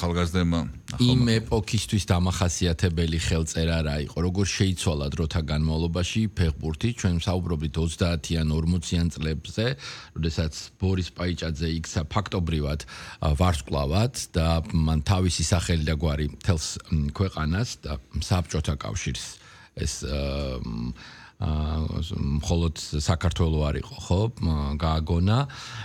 ახალგაზრდებმა იმ ეპოქისთვის დამახასიათებელი ხელწერა რა იყო? როგორ შეიცვალა დროთა განმავლობაში ფეხბურთი? ჩვენ საუბრობთ 30-იან 40-იან წლებზე, როდესაც ბორის პაიჭაძე იქცა ფაქტობრივად ვარსკვლავად და მან თავისი სახელი და გვარი მთელს ქვეყანას და საბჭოთა კავშირს ეს მხოლოდ საქართველოს არ იყო, ხო? გააგონა.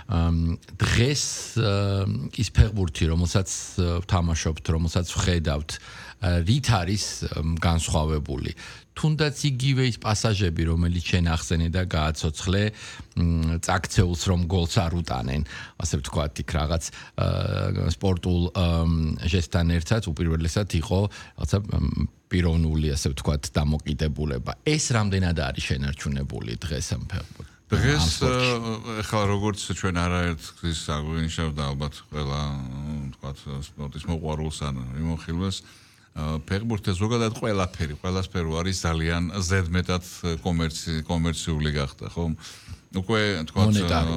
დღეს ის ფეხბურთი, რომელსაც ვთამაშობთ, რომელსაც ვხედავთ, რით არის განსხვავებული? თუნდაც იგივე ის პასაჟები, რომელიც შენ ახსენე და გააცოცხლე, წაქცეულს რომ გოლს არ უტანენ, ასე ვთქვათ, იქ რაღაც სპორტულ ჟესტთან ერთად უპირველესად იყო რაღაცა პიროვნული, ასე ვთქვათ, დამოკიდებულება. ეს რამდენად არის შენარჩუნებული დღეს ამ ფეხბურთში? დღეს ახლა როგორც ჩვენ არაერთგზის აღვნიშნავდა ალბათ ყველა ვთქვათ სპორტის მოყვარულს ან მიმოხილვეს ფეხბურთი ზოგადად ყველაფერი არის ძალიან ზედმეტად კომერციული გახდა, ხო? უკვე ვთქვათ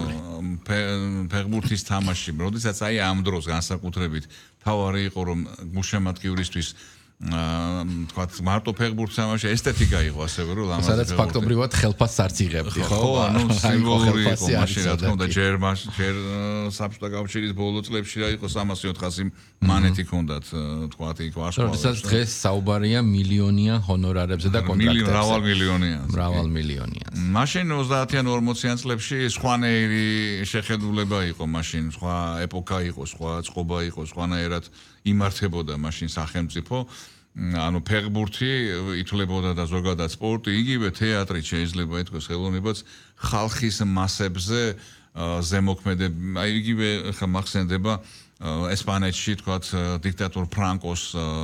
ფეხბურთის თამაში, როდესაც აი ამ დროს განსაკუთრებით თავარი იყო რომ გულშემატკივრისთვის თქვათ მარტო ფეხბურთს თამაში ესთეტიკა იყო ასევე რომ ლამაზი სადაც ფაქტობრივად ხელფასს არც იღებდი ხო? ანუ სიმბოლური იყო მაშინ რა თქმა უნდა ჯერ საბჭოთა კავშირის ბოლო წლებში რა იყო 300-400 მანეთი ჰქონდათ თქვათ იქ ვარსკვლავში. როდესაც დღეს საუბარია მილიონიან ჰონორარებზე და კონტრაქტებზე. მრავალ მილიონიან. მაშინ 30-იან 40-იან წლებში სხვანაირი შეხედულება იყო მაშინ, სხვა ეპოქა იყო, სხვა წყობა იყო, სხვანაირად იმართებოდა მაშინ სახელმწიფო. ანუ ფეხბურთი ითვლებოდა და ზოგადად სპორტი, იგივე თეატრი შეიძლება ითქვას ხელოვნებაც ხალხის მასებზე ზემოქმედება, იგივე ხა მახსენდება ესპანეთში თქვათ დიქტატორ ფრანკოს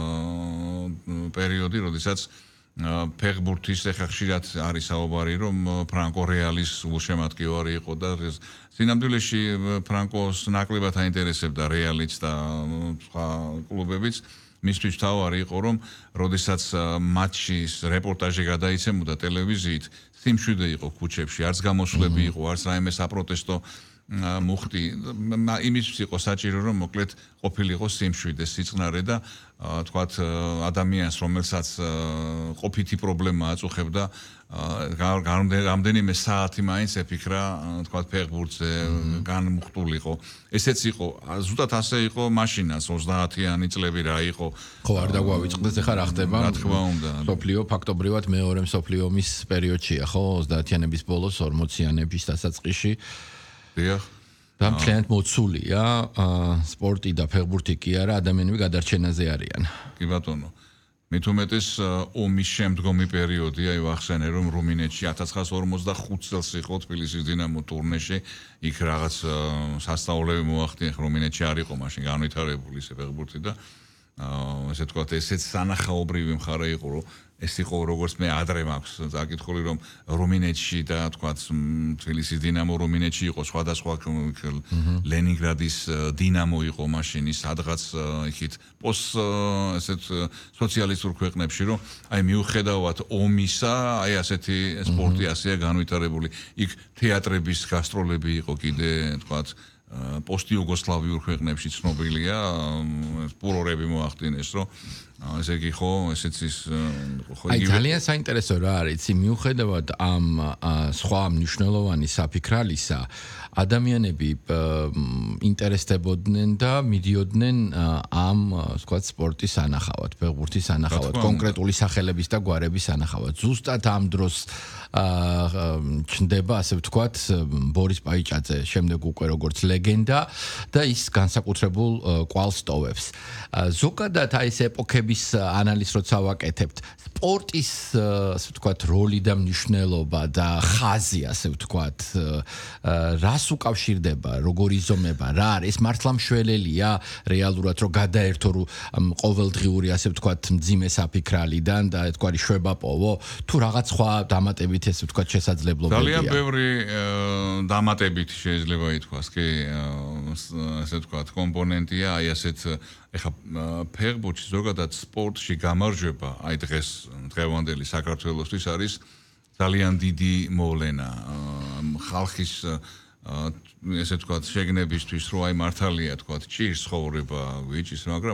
პერიოდი, როდესაც ფეხბურთის ეხა ხშირად არის საუბარი რომ ფრანკო რეალის უშემატკივარი იყო და სინამდვილეში ფრანკოს ნაკლებად აინტერესებდა რეალიც და სხვა კლუბებიც. მისთვის თავარი იყო რომ როდესაც მატჩის რეპორტაჟი გადაიცემოდა ტელევიზიით, სიმშვიდე იყო ქუჩებში, არც გამოსვლები იყო, არც რაიმე საპროტესტო მუხტი. იმისთვის იყო საჭირო რომ მოკლედ ყოფილიყო სიმშვიდე, სიწყნარე და თქვათ ადამიანს რომელსაც ყოფითი პრობლემა აწუხებდა რამდენიმე საათი მაინც ეფიქრა თქვათ ფეხბურთზე განმუხტულიყო. ესეც იყო, ზუსტად ასე იყო მაშინაც 30-იანი წლები რა იყო. ხო, არ დაგვავიწყდეს ახლა რა ხდება? რა თქმა უნდა. სოფლიო ფაქტობრივად მეორე მსოფლიო ომის პერიოდშია, ხო? 30-იანების ბოლოს 40-იანების დასაწყისში. დიახ. და მთლიანად მოცულია სპორტი და ფეხბურთი კი არა, ადამიანები გადარჩენაზე არიან. კი ბატონო. მით უმეტეს ომის შემდგომი პერიოდი, აი ვახსენე რომ რუმინეთში 1945 წელს იყო თბილისის დინამო ტურნეში, იქ რაღაც სასწაულები მოახდინა, რუმინეთში არ იყო მაშინ განვითარებული ეს ფეხბურთი და ესე თქვათ ესეც სანახაობრივი მხარე იყო რომ ეს იყო როგორც მე ადრე მაქვს წაკითხული რომ რუმინეთში და თქვათ თბილისის დინამო რუმინეთში იყო სხვადასხვა ლენინგრადის დინამო იყო მაშინ ის სადღაც იქით ესეთ სოციალისტურ ქვეყნებში რომ აი მიუხედავად ომისა აი ასეთი სპორტი ასეა განვითარებული იქ თეატრების გასტროლები იყო კიდე თქვათ პოსტიუგოსლავიურ ქვეყნებში ცნობილია ფურორები მოახდინეს რომ ესე იგი ხო ესეც ის ხო იგივე ძალიან საინტერესო რა არის იცი მიუხედავად ამ სხვა მნიშვნელოვანი საფიქრალისა ადამიანები ინტერესდებოდნენ და მიდიოდნენ ამ თქვა სპორტის ანახავად, ფეხბურთის ანახავად, კონკრეტული სახელების და გვარების ანახავად. ზუსტად ამ დროს ჩნდება ასე ვთქვათ ბორის პაიჭაძე, შემდეგ უკვე როგორც ლეგენდა და ის განსაკუთრებულ კვალს ტოვებს. ზოგადად აი ეს ეპოქების ანალიზს როცა ვაკეთებთ, სპორტის ასე ვთქვათ როლი და მნიშვნელობა და ხაზი ასე ვთქვათ რას უკავშირდება, როგორ იზომება, რა არის, ეს მართლა მშველელია რეალურად რომ გადაერთო ყოველდღიური ასე ვთქვათ მძიმე საფიქრალიდან და თქვარი შვება პოვო, თუ რაღაც სხვა დამატებით ესე ვთქვათ შესაძლებლობებია. ძალიან ბევრი დამატებით შეიძლება ითქვას, კი, ასე ვთქვათ კომპონენტია, აი ასეთ ეხა ფეხბურთში ზოგადად სპორტში გამარჯვება, აი დღევანდელი საქართველოსთვის არის ძალიან დიდი მოვლენა ხალხის ესე ვთქვათ შეგნებისთვის, რომ აი მართალია თქვათ ჭირს ცხოვრება, ვიჭის, მაგრამ